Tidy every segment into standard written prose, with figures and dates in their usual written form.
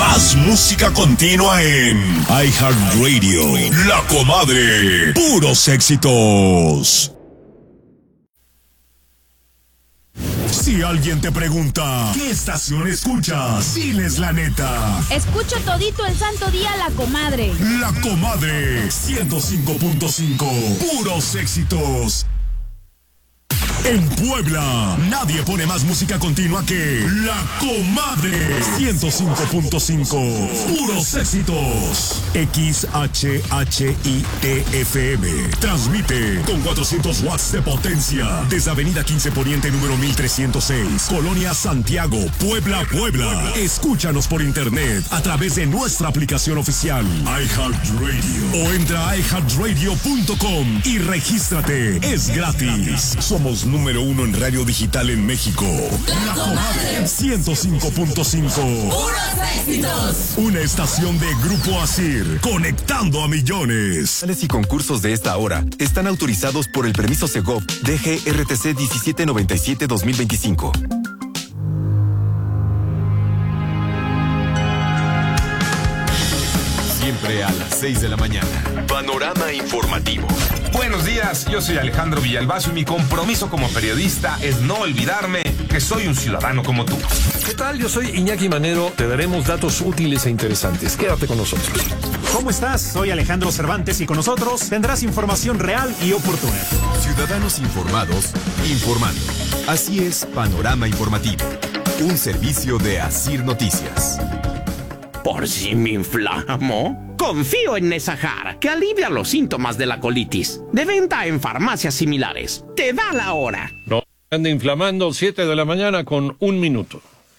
Más música continua en iHeartRadio. La Comadre. Puros éxitos. Si alguien te pregunta, ¿qué estación escuchas? Diles la neta. Escucho todito el santo día La Comadre. La Comadre 105.5. Puros éxitos. En Puebla, nadie pone más música continua que La Comadre 105.5. Puros éxitos. XHHITFM. Transmite con 400 watts de potencia desde Avenida 15 Poniente número 1306, Colonia Santiago, Puebla, Puebla. Escúchanos por internet a través de nuestra aplicación oficial iHeartRadio o entra a iHeartRadio.com y regístrate. Es gratis. Somos número 1 en radio digital en México. La Comadre 105.5. ¡Puros éxitos! Una estación de Grupo Asir, conectando a millones. Y concursos de esta hora están autorizados por el permiso Segov DGRTC 1797-2025. Siempre a las 6 de la mañana. Panorama informativo. Buenos días, yo soy Alejandro Villalbazo y mi compromiso como periodista es no olvidarme que soy un ciudadano como tú. ¿Qué tal? Yo soy Iñaki Manero. Te daremos datos útiles e interesantes. Quédate con nosotros. ¿Cómo estás? Soy Alejandro Cervantes y con nosotros tendrás información real y oportuna. Ciudadanos informados, informando. Así es Panorama Informativo. Un servicio de Asir Noticias. Por si me inflamo, confío en Nesahar, que alivia los síntomas de la colitis. De venta en farmacias similares. Te da la hora. No ande inflamando, 7 de la mañana con 1 minuto.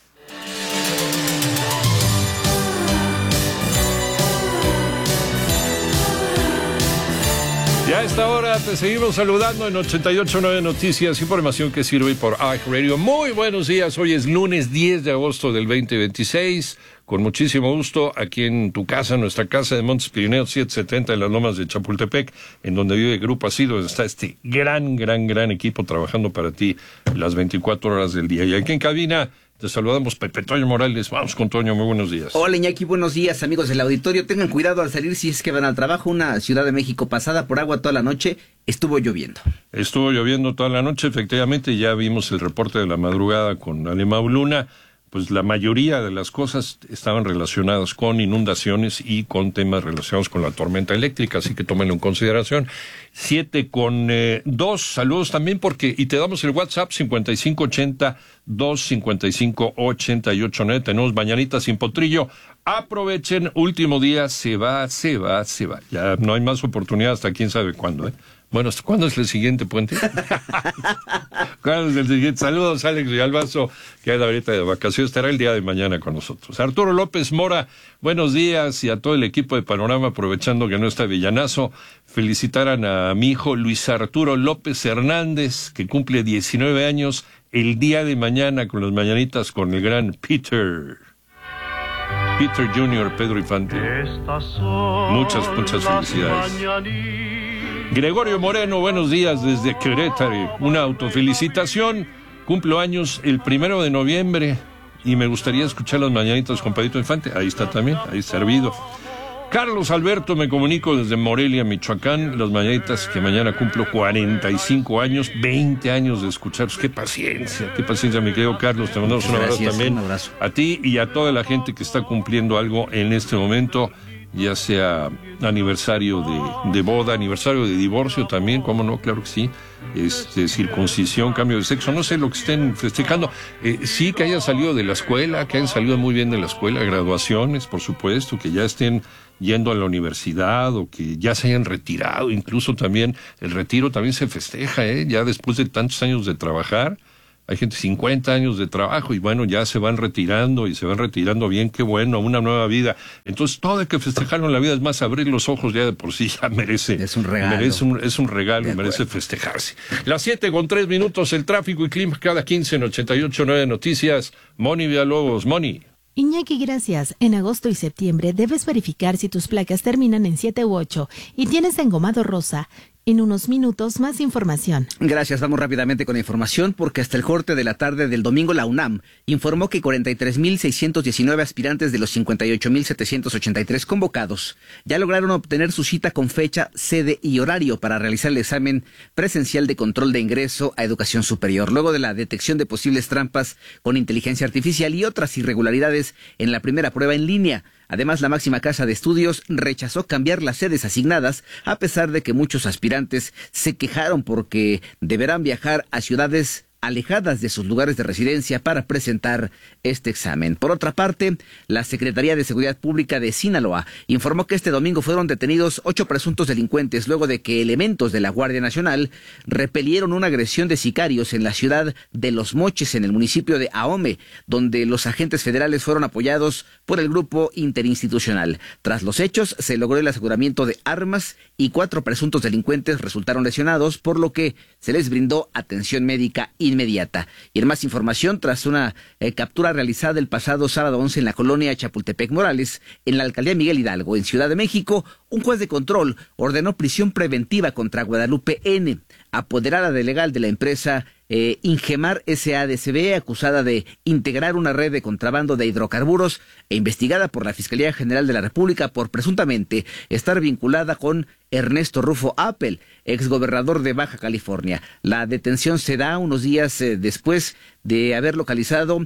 Ya a esta hora te seguimos saludando en 88.9 Noticias, información que sirve por iHeartRadio. Muy buenos días, hoy es lunes 10 de agosto del 2026. Con muchísimo gusto, aquí en tu casa, nuestra casa de Montes Pirineos 770 en las Lomas de Chapultepec, en donde vive Grupo Asir, donde está este gran equipo trabajando para ti las 24 horas del día. Y aquí en cabina te saludamos Pepe Toño Morales. Vamos con Toño, muy buenos días. Hola Iñaki, buenos días amigos del auditorio. Tengan cuidado al salir si es que van al trabajo. Una Ciudad de México pasada por agua toda la noche, estuvo lloviendo. Estuvo lloviendo toda la noche, efectivamente, ya vimos el reporte de la madrugada con Alemão Luna. Pues la mayoría de las cosas estaban relacionadas con inundaciones y con temas relacionados con la tormenta eléctrica, así que tómenlo en consideración. 7:02, saludos también y te damos el WhatsApp 5580-255-889, tenemos mañanitas sin potrillo, aprovechen, último día, se va, ya no hay más oportunidad hasta quién sabe cuándo, Bueno, ¿cuándo es el siguiente puente? ¿Cuándo es el siguiente? Saludos, Alex Villalbazo, que anda ahorita de vacaciones, estará el día de mañana con nosotros. Arturo López Mora, buenos días, y a todo el equipo de Panorama, aprovechando que no está Villanazo, felicitaran a mi hijo Luis Arturo López Hernández, que cumple 19 años, el día de mañana con las mañanitas con el gran Peter Jr., Pedro Infante. Muchas felicidades. Gregorio Moreno, buenos días desde Querétaro. Una autofelicitación. Cumplo años el 1 de noviembre y me gustaría escuchar las mañanitas con Pedrito Infante. Ahí está también, ahí servido. Carlos Alberto, me comunico desde Morelia, Michoacán. Las mañanitas que mañana cumplo 45 años, 20 años de escucharos. Qué paciencia, mi querido Carlos. Te mandamos un abrazo también. Un abrazo. A ti y a toda la gente que está cumpliendo algo en este momento, ya sea aniversario de boda, aniversario de divorcio también, cómo no, claro que sí, circuncisión, cambio de sexo, no sé lo que estén festejando, sí que hayan salido de la escuela, que hayan salido muy bien de la escuela, graduaciones, por supuesto, que ya estén yendo a la universidad o que ya se hayan retirado, incluso también el retiro también se festeja, ya después de tantos años de trabajar. Hay gente 50 años de trabajo y bueno, ya se van retirando y se van retirando bien, qué bueno, una nueva vida. Entonces, todo hay que festejarlo en la vida, es más, abrir los ojos ya de por sí ya merece. Es un regalo. Es un regalo y merece festejarse. Las 7:03, el tráfico y clima cada 15 en 88.9 Noticias. Moni Villalobos, Moni. Iñaki, gracias. En agosto y septiembre debes verificar si tus placas terminan en 7 u 8 y tienes engomado rosa. En unos minutos, más información. Gracias, vamos rápidamente con la información porque hasta el corte de la tarde del domingo la UNAM informó que 43.619 aspirantes de los 58.783 convocados ya lograron obtener su cita con fecha, sede y horario para realizar el examen presencial de control de ingreso a educación superior, luego de la detección de posibles trampas con inteligencia artificial y otras irregularidades en la primera prueba en línea. Además, la máxima casa de estudios rechazó cambiar las sedes asignadas, a pesar de que muchos aspirantes se quejaron porque deberán viajar a ciudades alejadas de sus lugares de residencia para presentar este examen. Por otra parte, la Secretaría de Seguridad Pública de Sinaloa informó que este domingo fueron detenidos 8 presuntos delincuentes luego de que elementos de la Guardia Nacional repelieron una agresión de sicarios en la ciudad de Los Mochis, en el municipio de Ahome, donde los agentes federales fueron apoyados por el grupo interinstitucional. Tras los hechos, se logró el aseguramiento de armas y 4 presuntos delincuentes resultaron lesionados, por lo que se les brindó atención médica inmediata. Y en más información, tras una captura realizada el pasado sábado 11 en la colonia Chapultepec Morales, en la alcaldía Miguel Hidalgo, en Ciudad de México, un juez de control ordenó prisión preventiva contra Guadalupe N., apoderada de legal de la empresa Ingemar S.A.D.C.B., acusada de integrar una red de contrabando de hidrocarburos e investigada por la Fiscalía General de la República por presuntamente estar vinculada con Ernesto Rufo Appel, exgobernador de Baja California. La detención se da unos días después de haber localizado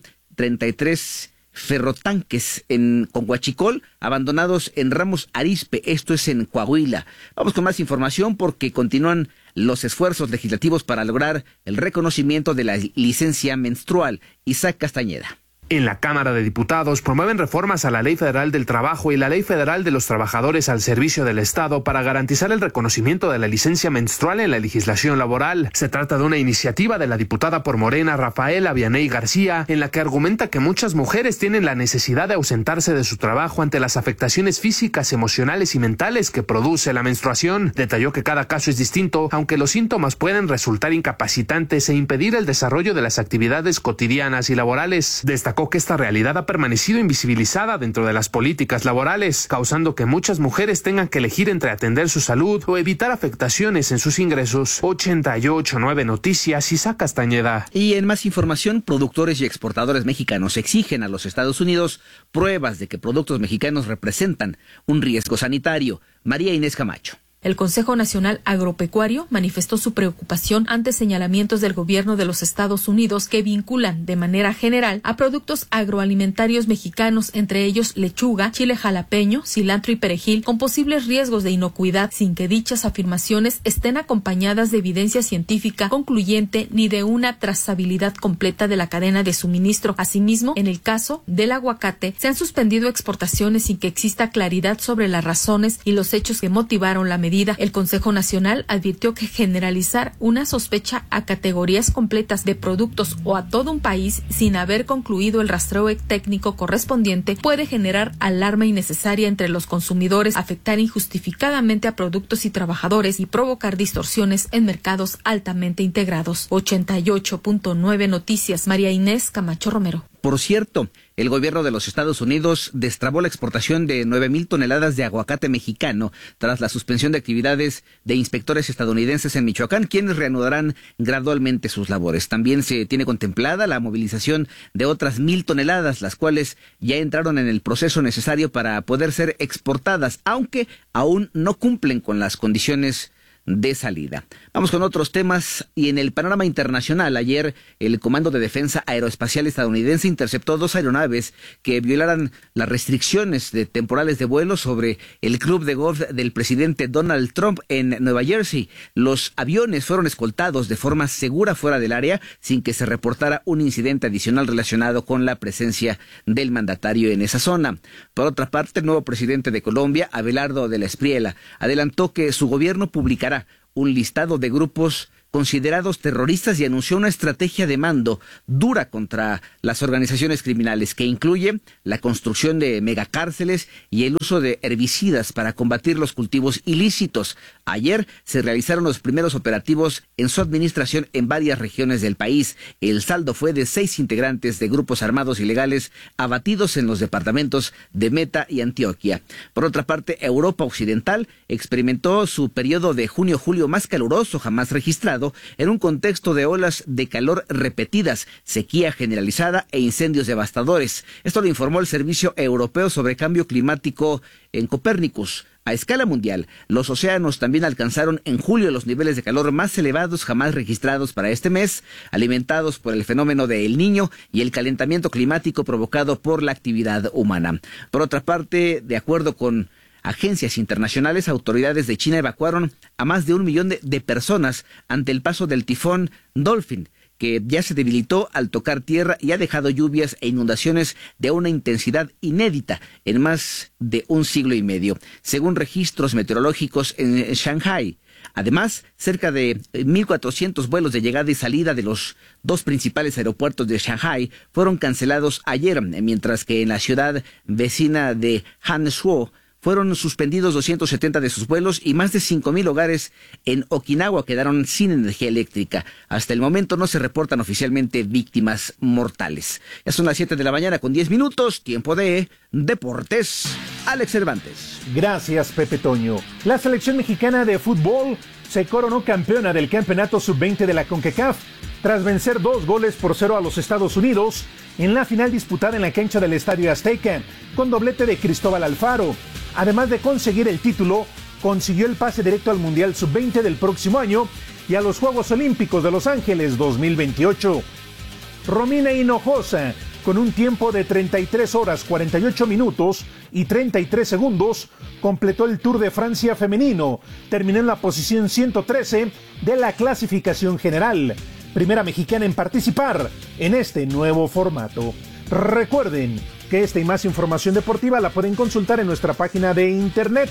33 ferrotanques con huachicol abandonados en Ramos Arizpe, esto es en Coahuila. Vamos con más información porque continúan los esfuerzos legislativos para lograr el reconocimiento de la licencia menstrual. Isaac Castañeda. En la Cámara de Diputados promueven reformas a la Ley Federal del Trabajo y la Ley Federal de los Trabajadores al Servicio del Estado para garantizar el reconocimiento de la licencia menstrual en la legislación laboral. Se trata de una iniciativa de la diputada por Morena, Rafaela Vianey García, en la que argumenta que muchas mujeres tienen la necesidad de ausentarse de su trabajo ante las afectaciones físicas, emocionales y mentales que produce la menstruación. Detalló que cada caso es distinto, aunque los síntomas pueden resultar incapacitantes e impedir el desarrollo de las actividades cotidianas y laborales. Destacó que esta realidad ha permanecido invisibilizada dentro de las políticas laborales, causando que muchas mujeres tengan que elegir entre atender su salud o evitar afectaciones en sus ingresos. 88.9 Noticias, Isaac Castañeda. Y en más información, productores y exportadores mexicanos exigen a los Estados Unidos pruebas de que productos mexicanos representan un riesgo sanitario. María Inés Camacho. El Consejo Nacional Agropecuario manifestó su preocupación ante señalamientos del gobierno de los Estados Unidos que vinculan de manera general a productos agroalimentarios mexicanos, entre ellos lechuga, chile jalapeño, cilantro y perejil, con posibles riesgos de inocuidad, sin que dichas afirmaciones estén acompañadas de evidencia científica concluyente ni de una trazabilidad completa de la cadena de suministro. Asimismo, en el caso del aguacate, se han suspendido exportaciones sin que exista claridad sobre las razones y los hechos que motivaron la medida. El Consejo Nacional advirtió que generalizar una sospecha a categorías completas de productos o a todo un país sin haber concluido el rastreo técnico correspondiente puede generar alarma innecesaria entre los consumidores, afectar injustificadamente a productos y trabajadores y provocar distorsiones en mercados altamente integrados. 88.9 Noticias, María Inés Camacho Romero. Por cierto, el gobierno de los Estados Unidos destrabó la exportación de 9,000 toneladas de aguacate mexicano tras la suspensión de actividades de inspectores estadounidenses en Michoacán, quienes reanudarán gradualmente sus labores. También se tiene contemplada la movilización de otras 1,000 toneladas, las cuales ya entraron en el proceso necesario para poder ser exportadas, aunque aún no cumplen con las condiciones de salida. Vamos con otros temas y en el panorama internacional, ayer el Comando de Defensa Aeroespacial estadounidense interceptó 2 aeronaves que violaran las restricciones de temporales de vuelo sobre el club de golf del presidente Donald Trump en Nueva Jersey. Los aviones fueron escoltados de forma segura fuera del área sin que se reportara un incidente adicional relacionado con la presencia del mandatario en esa zona. Por otra parte, el nuevo presidente de Colombia, Abelardo de la Espriella, adelantó que su gobierno publicará un listado de grupos considerados terroristas y anunció una estrategia de mando dura contra las organizaciones criminales que incluye la construcción de megacárceles y el uso de herbicidas para combatir los cultivos ilícitos. Ayer se realizaron los primeros operativos en su administración en varias regiones del país. El saldo fue de 6 integrantes de grupos armados ilegales abatidos en los departamentos de Meta y Antioquia. Por otra parte, Europa Occidental experimentó su periodo de junio-julio más caluroso jamás registrado en un contexto de olas de calor repetidas, sequía generalizada e incendios devastadores. Esto lo informó el Servicio Europeo sobre Cambio Climático en Copérnicus. A escala mundial, los océanos también alcanzaron en julio los niveles de calor más elevados jamás registrados para este mes, alimentados por el fenómeno de El Niño y el calentamiento climático provocado por la actividad humana. Por otra parte, de acuerdo con agencias internacionales, autoridades de China evacuaron a más de 1 millón de personas ante el paso del tifón Dolphin, que ya se debilitó al tocar tierra y ha dejado lluvias e inundaciones de una intensidad inédita en más de un siglo y medio, según registros meteorológicos en Shanghái. Además, cerca de 1.400 vuelos de llegada y salida de los 2 principales aeropuertos de Shanghái fueron cancelados ayer, mientras que en la ciudad vecina de Hangzhou fueron suspendidos 270 de sus vuelos y más de 5,000 hogares en Okinawa quedaron sin energía eléctrica. Hasta el momento no se reportan oficialmente víctimas mortales. Ya son las 7 de la mañana con 10 minutos, tiempo de Deportes. Alex Cervantes. Gracias, Pepe Toño. La selección mexicana de fútbol se coronó campeona del campeonato sub-20 de la CONCACAF tras vencer 2-0 a los Estados Unidos en la final disputada en la cancha del Estadio Azteca, con doblete de Cristóbal Alfaro. Además de conseguir el título, consiguió el pase directo al Mundial Sub-20 del próximo año y a los Juegos Olímpicos de Los Ángeles 2028. Romina Hinojosa, con un tiempo de 33 horas 48 minutos y 33 segundos, completó el Tour de Francia femenino. Terminó en la posición 113 de la clasificación general. Primera mexicana en participar en este nuevo formato. Recuerden que esta y más información deportiva la pueden consultar en nuestra página de internet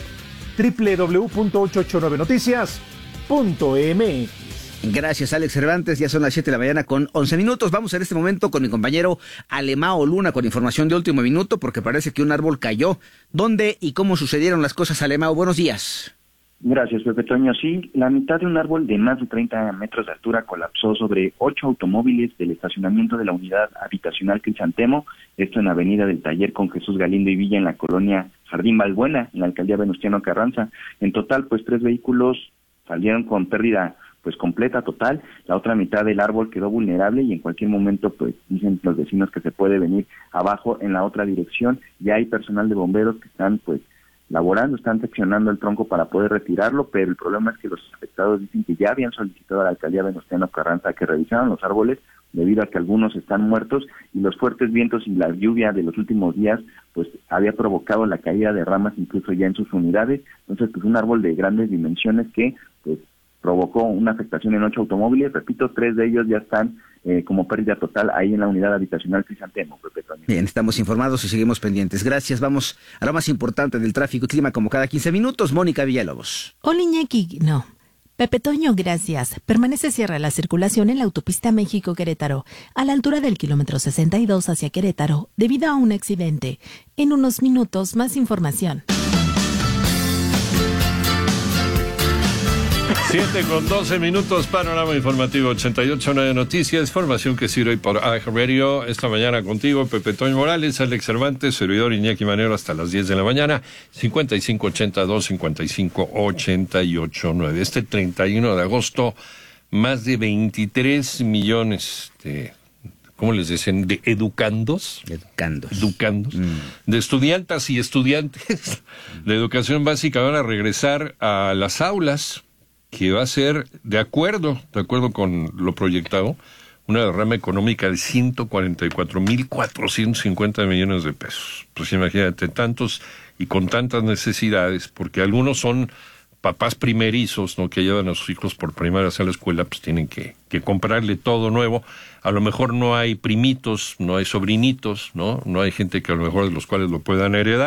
www.889noticias.mx. Gracias, Alex Cervantes. Ya son las 7 de la mañana con 11 minutos. Vamos en este momento con mi compañero Alemao Luna con información de último minuto, porque parece que un árbol cayó. ¿Dónde y cómo sucedieron las cosas, Alemao? Buenos días. Gracias, Pepe Toño. Sí, la mitad de un árbol de más de 30 metros de altura colapsó sobre 8 automóviles del estacionamiento de la unidad habitacional Crisantemo, esto en Avenida del Taller con Jesús Galindo y Villa en la colonia Jardín Balbuena, en la alcaldía Venustiano Carranza. En total, pues 3 vehículos salieron con pérdida pues completa, total. La otra mitad del árbol quedó vulnerable y en cualquier momento, pues dicen los vecinos que se puede venir abajo en la otra dirección. Ya hay personal de bomberos que están pues laborando, están seccionando el tronco para poder retirarlo, pero el problema es que los afectados dicen que ya habían solicitado a la alcaldía Venustiano Carranza que revisaran los árboles debido a que algunos están muertos y los fuertes vientos y la lluvia de los últimos días pues había provocado la caída de ramas incluso ya en sus unidades. Entonces pues un árbol de grandes dimensiones que pues provocó una afectación en 8 automóviles, repito, 3 de ellos ya están como pérdida total ahí en la unidad habitacional Crisantemo. Bien, estamos informados y seguimos pendientes. Gracias. Vamos a lo más importante del tráfico y clima como cada 15 minutos. Mónica Villalobos. Pepe Toño, gracias. Permanece cierra la circulación en la autopista México-Querétaro, a la altura del kilómetro 62 hacia Querétaro, debido a un accidente. En unos minutos, más información. 7 con 12 minutos, panorama informativo 88.9 Noticias, información que sirve hoy por iHeartRadio. Esta mañana contigo, Pepe Toño Morales, Alex Cervantes, servidor Iñaki Manero hasta las 10 de la mañana, 5582-5588.9. Este 31 de agosto, más de 23 millones de, ¿cómo les dicen? De educandos. De estudiantas y estudiantes de educación básica van a regresar a las aulas, que va a ser, de acuerdo con lo proyectado, una derrama económica de 144.450 millones de pesos. Pues imagínate, tantos y con tantas necesidades, porque algunos son papás primerizos, ¿no?, que llevan a sus hijos por primera vez a la escuela, pues tienen que comprarle todo nuevo. A lo mejor no hay primitos, no hay sobrinitos, no hay gente que a lo mejor de los cuales lo puedan heredar,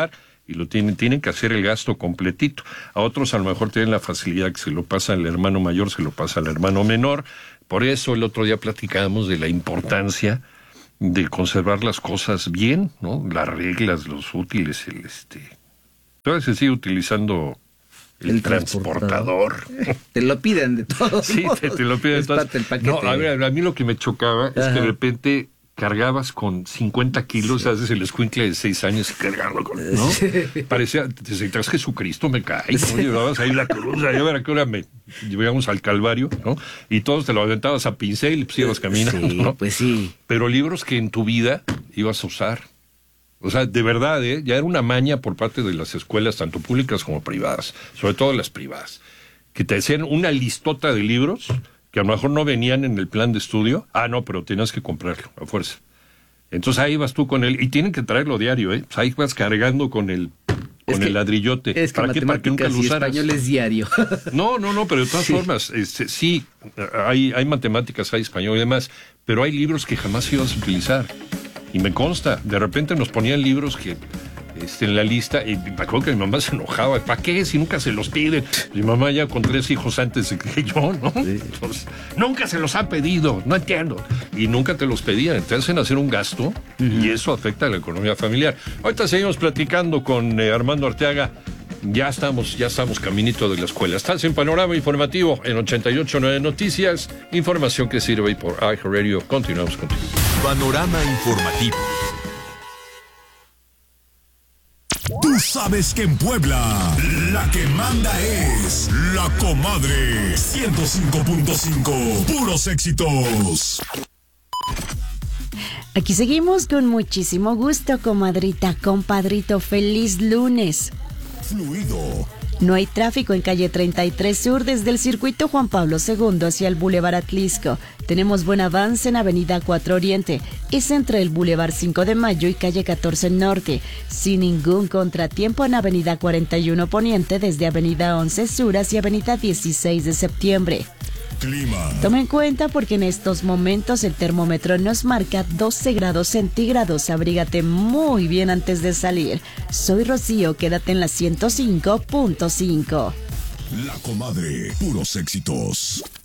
y lo tienen que hacer el gasto completito. A otros a lo mejor tienen la facilidad que se lo pasa al hermano mayor, se lo pasa al hermano menor. Por eso el otro día platicábamos de la importancia de conservar las cosas bien, ¿no? Las reglas, los útiles, todavía se sigue utilizando el transportador. Te lo piden de todos modos. Sí, te lo piden de todos. No, a ver, a mí lo que me chocaba es que de repente cargabas con 50 kilos, haces el escuincle de 6 años y cargarlo con, ¿no? Parecía, te sentías Jesucristo, me caí, ¿no? Llevabas ahí la cruz, a ver a qué hora llegamos al Calvario, ¿no? Y todos te lo aventabas a pincel y pues ibas caminando, ¿no? Pues sí. Pero libros que en tu vida ibas a usar. O sea, de verdad, ya era una maña por parte de las escuelas, tanto públicas como privadas, sobre todo las privadas, que te hacían una listota de libros que a lo mejor no venían en el plan de estudio. No, pero tenías que comprarlo, a fuerza. Entonces ahí vas tú con él, y tienen que traerlo diario, Pues ahí vas cargando con el ladrillote. Es que para que nunca lo usaras. Español es diario. No, pero de todas formas, sí, hay matemáticas, hay español y demás, pero hay libros que jamás ibas a utilizar. Y me consta, de repente nos ponían libros que en la lista, y me acuerdo que mi mamá se enojaba. ¿Para qué? Si nunca se los piden. Mi mamá ya con 3 hijos antes que yo, ¿no? Sí. Entonces, nunca se los han pedido, no entiendo. Y nunca te los pedían, te hacen hacer un gasto, y eso afecta a la economía familiar. Ahorita seguimos platicando con Armando Arteaga. Ya estamos caminito de la escuela. Estás en Panorama Informativo en 88.9 Noticias. Información que sirve por iHeartRadio. Continuamos contigo. Panorama Informativo. Tú sabes que en Puebla la que manda es La Comadre 105.5. Puros éxitos. Aquí seguimos con muchísimo gusto, comadrita, compadrito. Feliz lunes. Fluido. No hay tráfico en calle 33 Sur desde el circuito Juan Pablo II hacia el Boulevard Atlisco. Tenemos buen avance en avenida 4 Oriente. Es entre el Boulevard 5 de Mayo y calle 14 Norte. Sin ningún contratiempo en avenida 41 Poniente desde avenida 11 Sur hacia avenida 16 de septiembre. Clima. Toma en cuenta porque en estos momentos el termómetro nos marca 12 grados centígrados. Abrígate muy bien antes de salir. Soy Rocío, quédate en la 105.5. La Comadre, puros éxitos.